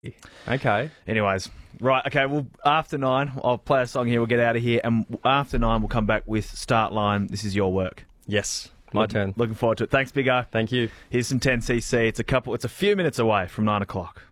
Okay. Anyways, right, okay, well, after 9, I'll play a song here, we'll get out of here, and after 9, we'll come back with Start Line. This is your work. Yes, my turn. Looking forward to it. Thanks, Big O. Thank you. Here's some 10cc. It's a few minutes away from 9 o'clock.